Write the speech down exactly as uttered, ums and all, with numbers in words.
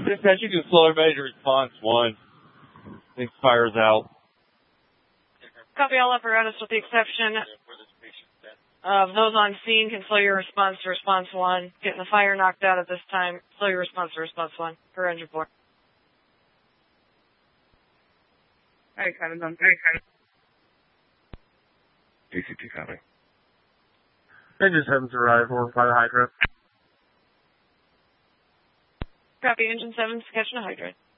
Dispatch, you can slow everybody to response one. I think fire's out. Copy all apparatus with the exception of those on scene can slow your response to response one. Getting the fire knocked out at this time, slow your response to response one. Per engine four. Alright, kind of done. Alright, kind of. D C T coming. Engine seven's arrived. We're by the hydrant. Copy, engine seven's catching a hydrant.